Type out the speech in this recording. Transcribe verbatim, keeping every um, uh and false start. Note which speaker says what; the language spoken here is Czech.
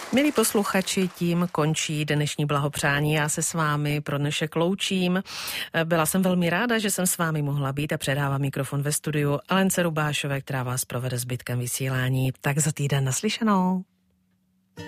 Speaker 1: Milí posluchači, tím končí dnešní blahopřání. Já se s vámi pro dnešek loučím. Byla jsem velmi ráda, že jsem s vámi mohla být a předávám mikrofon ve studiu Alence Rubášové, která vás provede zbytkem vysílání. Tak za týden naslyšenou.